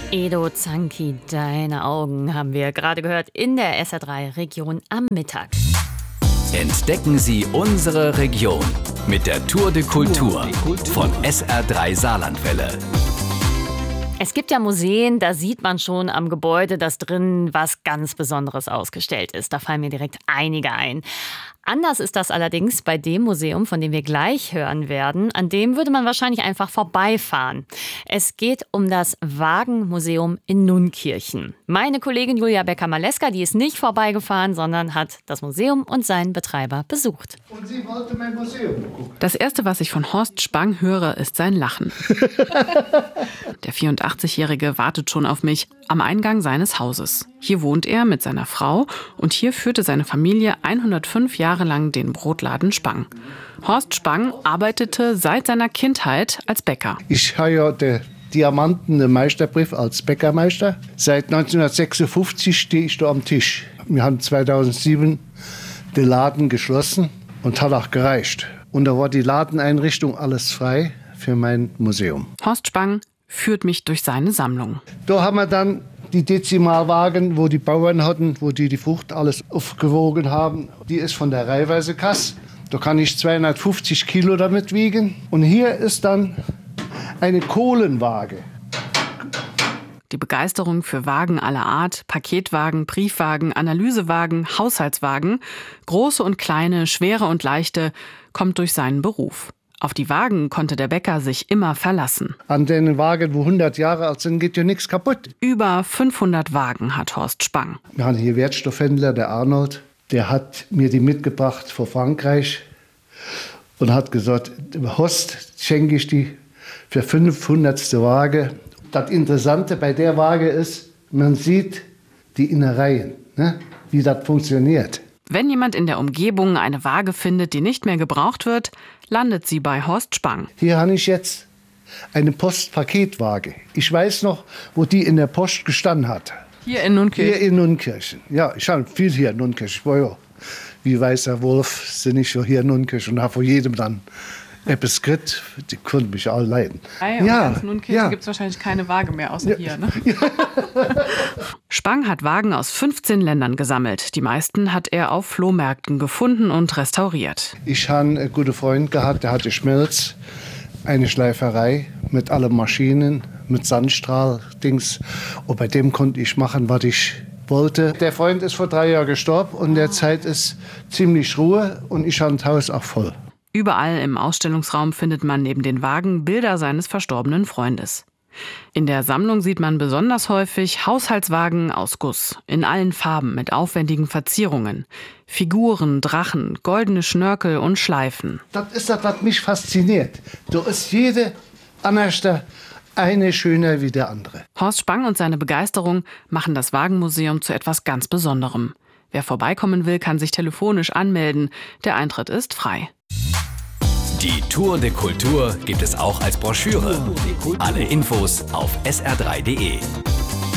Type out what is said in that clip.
Edo Zanki, deine Augen haben wir gerade gehört in der SR3 Region am Mittag. Entdecken Sie unsere Region mit der Tour de Kultur von SR3 Saarlandwelle. Es gibt ja Museen, da sieht man schon am Gebäude, dass drin was ganz Besonderes ausgestellt ist. Da fallen mir direkt einige ein. Anders ist das allerdings bei dem Museum, von dem wir gleich hören werden. An dem würde man wahrscheinlich einfach vorbeifahren. Es geht um das Wagenmuseum in Nunkirchen. Meine Kollegin Julia Becker-Maleska, die ist nicht vorbeigefahren, sondern hat das Museum und seinen Betreiber besucht. Und sie wollte mein Museum gucken. Das Erste, was ich von Horst Spang höre, ist sein Lachen. Der 84-Jährige wartet schon auf mich am Eingang seines Hauses. Hier wohnt er mit seiner Frau und hier führte seine Familie 105 Jahre lang den Brotladen Spang. Horst Spang arbeitete seit seiner Kindheit als Bäcker. Ich habe ja den Diamantenen Meisterbrief als Bäckermeister. Seit 1956 stehe ich da am Tisch. Wir haben 2007 den Laden geschlossen und hat auch gereicht. Und da war die Ladeneinrichtung alles frei für mein Museum. Horst Spang führt mich durch seine Sammlung. Da haben wir dann die Dezimalwagen, wo die Bauern hatten, wo die Frucht alles aufgewogen haben. Die ist von der Reihweise-Kasse. Da kann ich 250 Kilo damit wiegen. Und hier ist dann eine Kohlenwaage. Die Begeisterung für Wagen aller Art, Paketwagen, Briefwagen, Analysewagen, Haushaltswagen, große und kleine, schwere und leichte, kommt durch seinen Beruf. Auf die Wagen konnte der Bäcker sich immer verlassen. An den Wagen, wo 100 Jahre alt sind, geht ja nichts kaputt. Über 500 Wagen hat Horst Spang. Wir haben hier Wertstoffhändler, der Arnold. Der hat mir die mitgebracht von Frankreich und hat gesagt, Horst, schenke ich die für 500. Waage. Das Interessante bei der Waage ist, man sieht die Innereien, ne? Wie das funktioniert. Wenn jemand in der Umgebung eine Waage findet, die nicht mehr gebraucht wird, landet sie bei Horst Spang. Hier habe ich jetzt eine Postpaketwaage. Ich weiß noch, wo die in der Post gestanden hat. Hier in Nunkirchen? Hier in Nunkirchen. Ja, ich habe viel hier in Nunkirchen. Ich war ja wie weißer Wolf, sind ich schon hier in Nunkirchen und habe vor jedem dann etwas gekriegt. Die konnten mich alle leiden. In ganz Nunkirchen gibt es wahrscheinlich keine Waage mehr, außer hier, ne? Ja. Spang hat Wagen aus 15 Ländern gesammelt. Die meisten hat er auf Flohmärkten gefunden und restauriert. Ich habe einen guten Freund gehabt, der hatte Schmelz, eine Schleiferei mit allen Maschinen, mit Sandstrahl-Dings. Und bei dem konnte ich machen, was ich wollte. Der Freund ist vor 3 Jahren gestorben und derzeit ist ziemlich Ruhe und ich habe das Haus auch voll. Überall im Ausstellungsraum findet man neben den Wagen Bilder seines verstorbenen Freundes. In der Sammlung sieht man besonders häufig Haushaltswagen aus Guss, in allen Farben mit aufwendigen Verzierungen. Figuren, Drachen, goldene Schnörkel und Schleifen. Das ist das, was mich fasziniert. Da ist jede Anherrscher eine schöner wie der andere. Horst Spang und seine Begeisterung machen das Wagenmuseum zu etwas ganz Besonderem. Wer vorbeikommen will, kann sich telefonisch anmelden. Der Eintritt ist frei. Die Tour de Kultur gibt es auch als Broschüre. Alle Infos auf sr3.de.